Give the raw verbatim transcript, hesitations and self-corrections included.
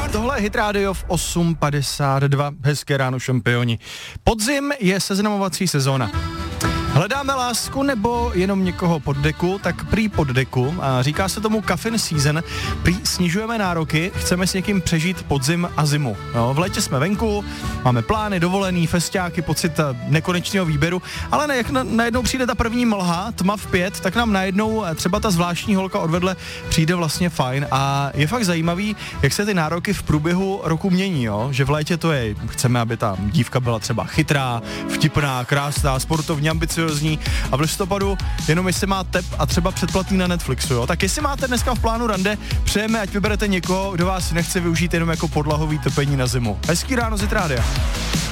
Tohle je Hit Radio v osm padesát dva. Hezké ráno, šampioni. Podzim je seznamovací sezóna. Hledáme lásku nebo jenom někoho pod deku, tak prý pod deku. A říká se tomu caffeine season. Prý snižujeme nároky, chceme s někým přežít podzim a zimu. No, v létě jsme venku, máme plány, dovolený, festiáky, pocit nekonečného výběru, ale ne, jak na, najednou přijde ta první mlha, tma v pět, tak nám najednou třeba ta zvláštní holka odvedle přijde vlastně fajn. A je fakt zajímavý, jak se ty nároky v průběhu roku mění, jo? Že v létě to je, chceme, aby ta dívka byla třeba chytrá, vtipná, krásná, sportovní, ambiciozní, a v listopadu jenom jestli má tep a třeba předplatný na Netflixu, jo. Tak jestli máte dneska v plánu rande, přejeme, ať vyberete někoho, kdo vás nechce využít jenom jako podlahový topení na zimu. Hezký ráno z Hit Rádia.